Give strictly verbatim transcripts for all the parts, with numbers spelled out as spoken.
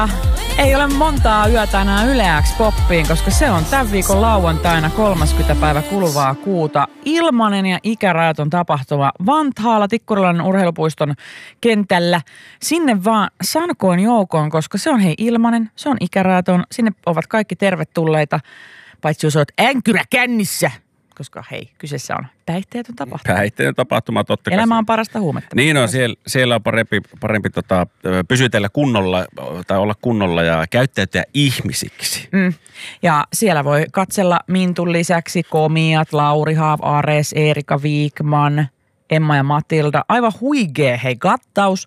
Ei ole montaa yötä enää Yle X Poppiin, koska se on tämän viikon lauantaina kolmaskymmenes päivä kuluvaa kuuta. Ilmainen ja ikärajaton tapahtuma Vantaalla Tikkurilan urheilupuiston kentällä. Sinne vaan sankoin joukoon, koska se on hei ilmainen, se on ikärajaton. Sinne ovat kaikki tervetulleita, paitsi jos olet änkyrä kännissä. Koska hei, kyseessä on päihteetön tapahtuma. Päihteetön tapahtuma, totta kai. Elämä on parasta huumetta. Niin on, siellä, siellä on parempi, parempi tota, pysytellä kunnolla tai olla kunnolla ja käyttäytyä ihmisiksi. Mm. Ja siellä voi katsella Mintun lisäksi komiat, Lauri Haav, Ares, Eerika Viikman, Emma ja Matilda. Aivan huigee hei kattaus.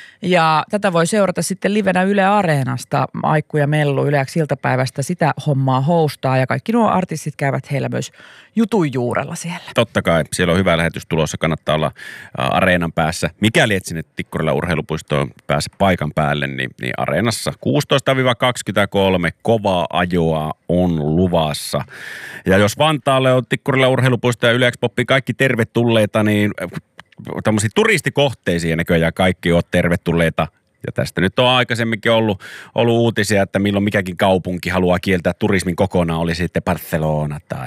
Ja tätä voi seurata sitten livenä Yle Areenasta, Aikku ja Mellu Yle X iltapäivästä. Sitä hommaa hostaa ja kaikki nuo artistit käyvät heillä myös jutun juurella siellä. Totta kai, siellä on hyvä lähetys tulossa, kannattaa olla Areenan päässä. Mikäli et sinne Tikkurilan urheilupuistoon pääse paikan päälle, niin, niin Areenassa kuusitoista kaksikymmentäkolme kovaa ajoa on luvassa. Ja jos Vantaalle on Tikkurilan urheilupuisto ja Yle X Poppi kaikki tervetulleita, niin tämmöisiä turistikohteisiin näköjään kaikki ovat tervetulleita. Ja tästä nyt on aikaisemminkin ollut, ollut uutisia, että milloin mikäkin kaupunki haluaa kieltää turismin kokonaan. Oli sitten Barcelona tai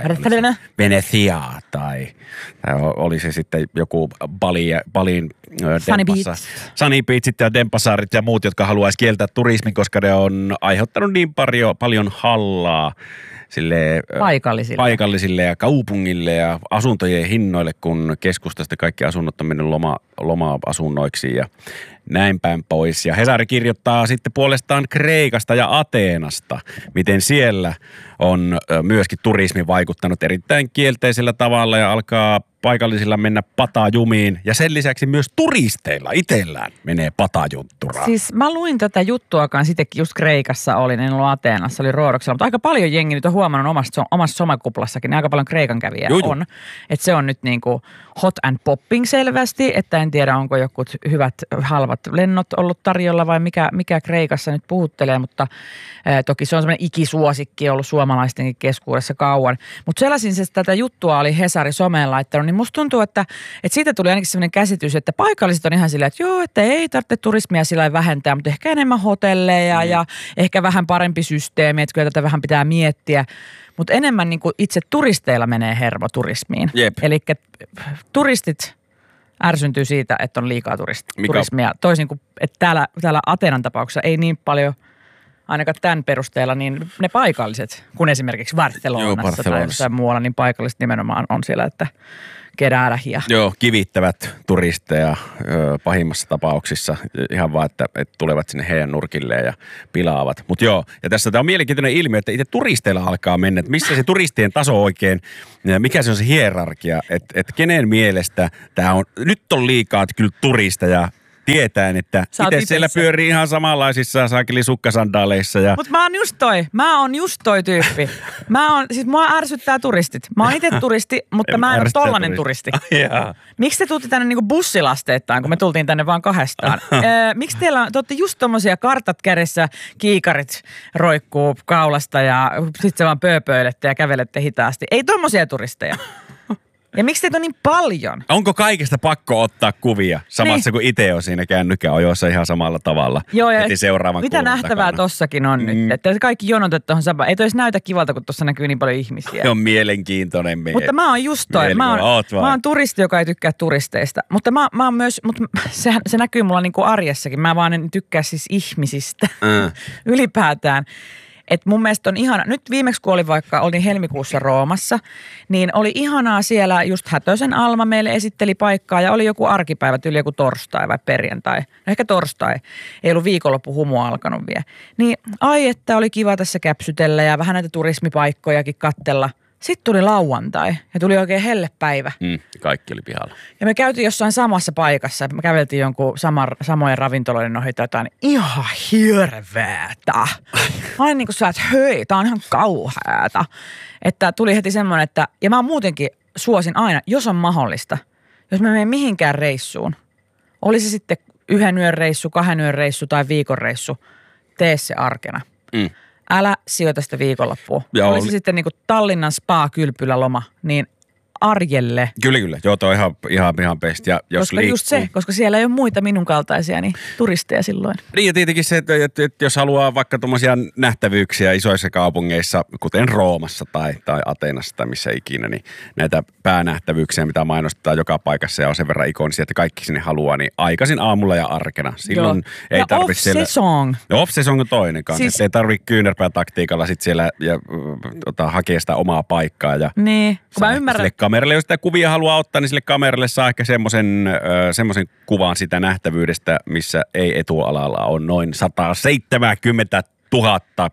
Venecia tai, tai oli se sitten joku Bali, Balin Sunny Beach. Sunny Beachit ja Dempasaarit ja muut, jotka haluaisi kieltää turismin, koska ne on aiheuttanut niin paljon, paljon hallaa sille paikallisille. paikallisille ja kaupungille ja asuntojen hinnoille, kun keskustasta kaikki asunnot on mennyt loma, loma-asunnoiksi ja näin päin pois. Ja Hesari kirjoittaa sitten puolestaan Kreikasta ja Ateenasta, miten siellä on myöskin turismi vaikuttanut erittäin kielteisellä tavalla ja alkaa paikallisilla mennä patajumiin. Ja sen lisäksi myös turisteilla itsellään menee patajuttura. Siis mä luin tätä juttuakaan sittenkin just Kreikassa olin, en ollut Ateenassa, oli Roodoksella. Mutta aika paljon jengi nyt on huomannut omassa, omassa somekuplassakin, niin aika paljon Kreikan kävijää Juju. on. Että se on nyt niinku hot and popping selvästi, että en tiedä onko jokut hyvät halvat lennot ollut tarjolla vai mikä, mikä Kreikassa nyt puhuttelee, mutta ää, toki se on semmoinen ikisuosikki ollut suomalaistenkin keskuudessa kauan. Mutta sellaisin se, tätä juttua oli Hesari someen laittanut, niin musta tuntuu, että, että siitä tuli ainakin semmoinen käsitys, että paikalliset on ihan silleen, että joo, että ei tarvitse turismia sillä vähentää, mutta ehkä enemmän hotelleja mm. ja ehkä vähän parempi systeemi, että kyllä tätä vähän pitää miettiä. Mutta enemmän niin kuin itse turisteilla menee hermo turismiin. Eli turistit ärsyntyy siitä, että on liikaa turist- turismia. Toisin kuin, että täällä, täällä Ateenan tapauksessa ei niin paljon, ainakaan tämän perusteella, niin ne paikalliset, kun esimerkiksi Barcelonassa, Joo, Barcelonassa. tai jossain muualla, niin paikalliset nimenomaan on siellä, että keräärähiä. Joo, kivittävät turisteja ö, pahimmassa tapauksissa ihan vaan, että, että tulevat sinne heidän nurkilleen ja pilaavat. Mutta joo, ja tässä tämä on mielenkiintoinen ilmiö, että itse turisteilla alkaa mennä, että missä se turistien taso oikein, mikä se on se hierarkia, että, että kenen mielestä tämä on, nyt on liikaa että kyllä turisteja, tietäen, että itse siellä pyörii ihan samanlaisissa saakeli-sukkasandaaleissa. Ja mutta mä oon just toi. Mä oon just toi tyyppi. Mä oon, siis mua ärsyttää turistit. Mä oon itse turisti, mutta mä en ole tollanen turisti. turisti. Ah, miksi te tuutte tänne niinku bussilasteittain, kun me tultiin tänne vaan kahdestaan? öö, miksi teillä on, te ootte just tommosia kartat kädessä, kiikarit roikkuu kaulasta ja sit se vaan pööpöilette ja kävelette hitaasti. Ei tommosia turisteja. Ja miksi teitä on niin paljon? Onko kaikesta pakko ottaa kuvia samassa, niin. kun itse on siinä kännykän ojossa ihan samalla tavalla? Joo, ja heti seuraavan mitä nähtävää takana. Tossakin on mm. nyt? Että kaikki jonotet tuohon sabaan. Ei tois näytä kivalta, kun tuossa näkyy niin paljon ihmisiä. Se on mielenkiintoinen. Mie- mutta mä oon just toi. Mä oon, mä oon turisti, joka ei tykkää turisteista. Mutta mä, mä oon myös, mutta se, se näkyy mulla niin kuin arjessakin. Mä vaan en tykkää siis ihmisistä mm. ylipäätään. Että mun mielestä on ihana, nyt viimeksi kun olin vaikka, olin helmikuussa Roomassa, niin oli ihanaa siellä, just Hätösen Alma meille esitteli paikkaa ja oli joku arkipäivä, yli joku torstai vai perjantai. No ehkä torstai, ei ollut viikonloppu humu alkanut vielä. Niin ai, että oli kiva tässä käpsytellä ja vähän näitä turismipaikkojakin kattella. Sitten tuli lauantai ja tuli oikein hellepäivä. Mm, kaikki oli pihalla. Ja me käytiin jossain samassa paikassa. Me käveltiin jonkun sama, samojen ravintoloiden ohi jotain. Ihan hirveetä. Aina niin kuin sä, että hei, tää on ihan kauheata. Että tuli heti semmoinen, että, ja mä muutenkin suosin aina, jos on mahdollista, jos mä menen mihinkään reissuun, oli se sitten yhden yön reissu, kahden yön reissu tai viikon reissu, tee se arkena. Mm. Älä sijoita sitä viikonloppua. Oli se sitten niin kuin Tallinnan spa-kylpyläloma, niin arjelle. Kyllä, kyllä. Joo, toi on ihan, ihan, ihan best. Ja jos koska liikkuu... just se, koska siellä ei ole muita minun kaltaisia niin turisteja silloin. Niin ja tietenkin se, että, että, että jos haluaa vaikka tuommoisia nähtävyyksiä isoissa kaupungeissa, kuten Roomassa tai, tai Ateenassa tai missä ikinä, niin näitä päänähtävyyksiä, mitä mainostetaan joka paikassa ja on sen verran ikonisia, että kaikki sinne haluaa, niin aikaisin aamulla ja arkena. Silloin Joo. ei ja tarvitse siellä... off-sesong. No off-sesong on toinen kanssa. Siis... Ei tarvitse kyynärpäätaktiikalla sit siellä ja, ota, hakea sitä omaa paikkaa. Ja niin, kun mä ymmärrän. Sille kameralle, jos sitä kuvia haluaa ottaa, niin sille kameralle saa ehkä semmoisen semmoisen kuvan sitä nähtävyydestä, missä ei etualalla on noin sata seitsemänkymmentätuhatta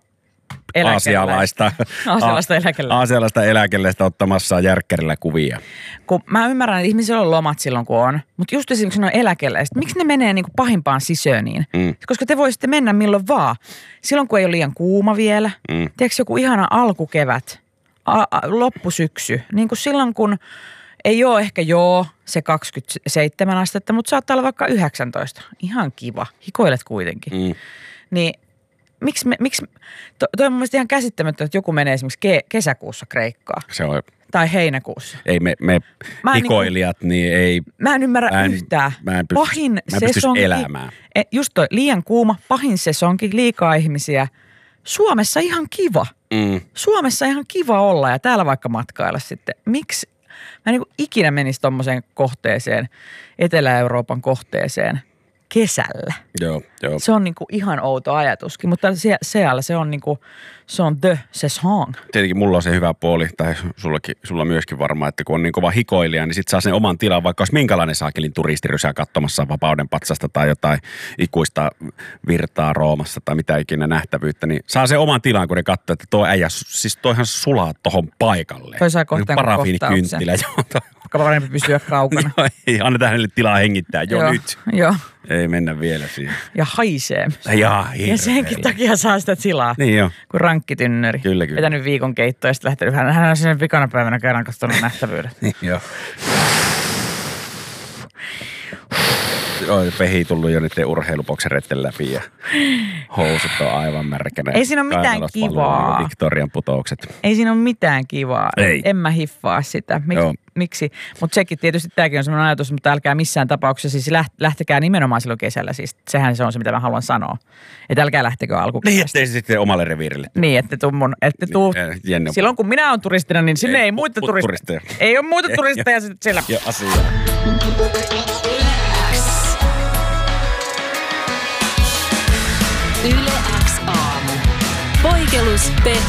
aasialaista, aasialaista eläkeläistä. aasialaista eläkeläistä ottamassa järkkärillä kuvia. Kun mä ymmärrän, että ihmisillä on lomat silloin, kun on. Mutta just esimerkiksi ne on eläkeläiset. Miksi ne menee niin kuin pahimpaan sisöniin? Mm. Koska te voisitte mennä milloin vaan. Silloin, kun ei ole liian kuuma vielä. Mm. Tiedätkö joku ihana alkukevät, a- a- loppusyksy. Niin kuin silloin, kun ei ole ehkä joo se kaksikymmentäseitsemän astetta, mutta saattaa olla vaikka yhdeksäntoista. Ihan kiva. Hikoilet kuitenkin. Mm. Niin miksi, me, miksi to, toi on mun mielestä ihan käsittämätöntä, että joku menee esimerkiksi ke, kesäkuussa Kreikkaan. Se on... Tai heinäkuussa. Ei me, me hikoilijat, niin, niin ei... Mä en ymmärrä mä en, yhtään. Mä en pysty, pahin mä en sesonki, elämään. Just toi, liian kuuma, pahin sesonki, liikaa ihmisiä. Suomessa ihan kiva. Mm. Suomessa ihan kiva olla ja täällä vaikka matkailla sitten. Miksi? Mä en niin kuin ikinä menisi tommoseen kohteeseen, Etelä-Euroopan kohteeseen kesällä. Joo, joo. Se on niin kuin ihan outo ajatuskin, mutta se, siellä se on niin kuin, se on the saison. Tietenkin mulla on se hyvä puoli, tai sullakin, sulla myöskin varmaan, että kun on niin kova hikoilija, niin sit saa sen oman tilan, vaikka olisi minkälainen saakelin turistirysää katsomassa Vapauden patsasta tai jotain ikuista virtaa Roomassa tai mitä ikinä nähtävyyttä, niin saa sen oman tilan, kun ne katsoo, että tuo äijä, siis toihan sulaa tohon paikalle. Toi saa kohtaan niin parafiinikynttilä. Parempi pysyä kaukana. Joo, ei, annetaan hänelle tilaa hengittää jo joo, nyt. Joo. Ei mennä vielä siihen. Ja haisee. Ja, ja senkin takia saa sitä tilaa. Niin jo. Kuin rankkitynnyri. Kyllä, kyllä. Vetänyt viikon keittoa ja sitten lähtenyt. Hän, hän on sinne vikana päivänä kerran katsonut nähtävyydet. Niin joo. On pehi tullut jo niiden urheiluboksereiden läpi ja housut on aivan märkänä. Ei siinä ole mitään kivaa. Victorian putoukset. Ei siinä ole mitään kivaa. Ei. En mä hiffaa sitä. Mik, miksi? Mutta sekin tietysti tämäkin on sellainen ajatus, mutta älkää missään tapauksessa siis lähtekää nimenomaan silloin kesällä. Siis sehän se on se, mitä mä haluan sanoa. Että älkää lähtekö alkukesästä. Niin, ettei se sitten omalle reviirille. Niin, että tuu mun, että tuu. Niin, silloin kun minä olen turistina, niin sinne ei, ei muita turisteja. turisteja. Ei ole muita turisteja siellä. Ja asiaa. Yle X aamu. Poikelus, Pehmo